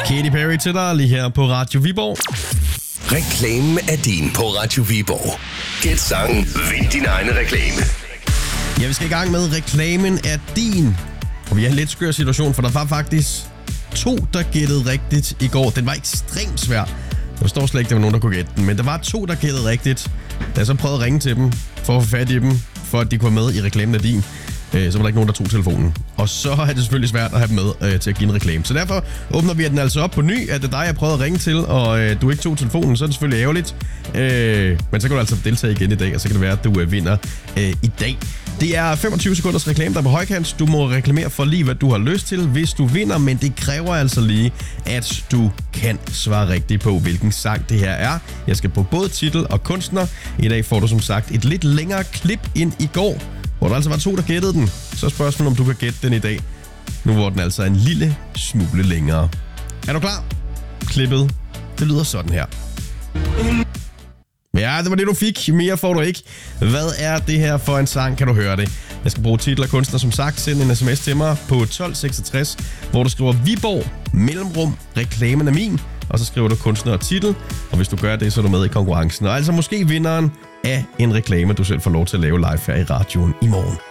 Katy Perry til dig lige her på Radio Viborg. Reklamen er din på Radio Viborg. Gæt sangen, vind din egen reklame. Ja, vi skal i gang med reklamen er din. Og vi er i en lidt skør situation, for der var faktisk 2, der gættede rigtigt i går. Den var ekstremt svær. Jeg forstår slet ikke, der var nogen, der kunne gætte den. Men der var 2, der gættede rigtigt. Da jeg så prøvede at ringe til dem, for at få fat i dem, for at de kunne være med i reklamen af din, så var der ikke nogen, der tog telefonen. Og så er det selvfølgelig svært at have dem med til at give en reklame. Så derfor åbner vi den altså op på ny, at det er dig, jeg prøvede at ringe til, og du ikke tog telefonen, så er det selvfølgelig ærgerligt. Men så kan du altså deltage igen i dag, og så kan det være, at du vinder i dag. Det er 25 sekunders reklame, der er på højkant. Du må reklamere for lige, hvad du har lyst til, hvis du vinder, men det kræver altså lige, at du kan svare rigtigt på, hvilken sang det her er. Jeg skal på både titel og kunstner. I dag får du som sagt et lidt længere klip end i går, hvor der altså var 2, der gættede den. Så er spørgsmålet, om du kan gætte den i dag. Nu hvor den altså er en lille smule længere. Er du klar? Klippet, det lyder sådan her. Ja, det var det, du fik. Mere får du ikke. Hvad er det her for en sang? Kan du høre det? Jeg skal bruge titel og kunstner som sagt. Send en sms til mig på 1266, hvor du skriver Viborg, mellemrum, reklamen er min. Og så skriver du kunstner og titel. Og hvis du gør det, så er du med i konkurrencen. Og altså måske vinderen af en reklame, du selv får lov til at lave live her i radioen i morgen.